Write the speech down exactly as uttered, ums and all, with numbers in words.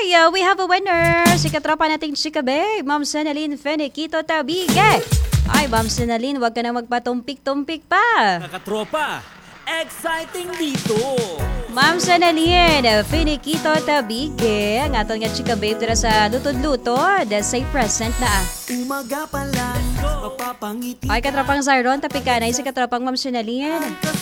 Ay, uh, we have a winner. Si katropa nating Chika Babe, Ma'am Senalyn Feniquito Tabige. Ay, Ma'am Senalyn, wag ka na magpatumpik-tumpik pa. Nakatropa, exciting dito. Ma'am Senalyn Feniquito Tabige, ang aton nga Chika Babe tira sa lutod-lutod, say present na ah. Umaga pa lang, mapapangiti. Ay, katropang Zyron, tapikanay si katropang Ma'am Senalyn.